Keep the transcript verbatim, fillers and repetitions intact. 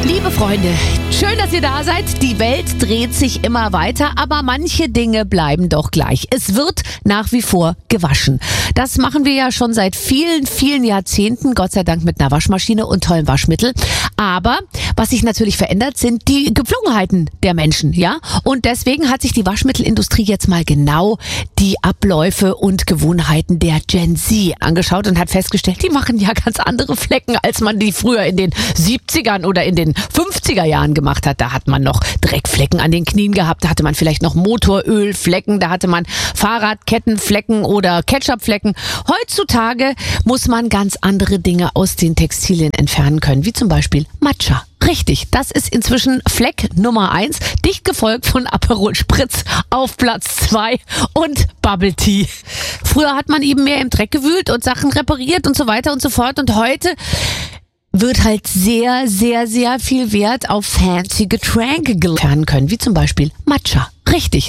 Liebe Freunde, schön, dass ihr da seid. Die Welt dreht sich immer weiter, aber manche Dinge bleiben doch gleich. Es wird nach wie vor gewaschen. Das machen wir ja schon seit vielen, vielen Jahrzehnten, Gott sei Dank mit einer Waschmaschine und tollem Waschmittel. Aber was sich natürlich verändert, sind die Gepflogenheiten der Menschen, ja? Und deswegen hat sich die Waschmittelindustrie jetzt mal genau die Abläufe und Gewohnheiten der Gen Z angeschaut und hat festgestellt, die machen ja ganz andere Flecken, als man die früher in den siebzigern oder in den fünfziger Jahren gemacht hat. Da hat man noch Dreckflecken an den Knien gehabt, da hatte man vielleicht noch Motorölflecken, da hatte man Fahrradkettenflecken oder Ketchupflecken. Heutzutage muss man ganz andere Dinge aus den Textilien entfernen können, wie zum Beispiel Matcha. Richtig, das ist inzwischen Fleck Nummer eins, dicht gefolgt von Aperol Spritz auf Platz zwei und Bubble Tea. Früher hat man eben mehr im Dreck gewühlt und Sachen repariert und so weiter und so fort. Und heute wird halt sehr, sehr, sehr viel Wert auf fancy Getränke gelegt werden können, wie zum Beispiel Matcha. Richtig.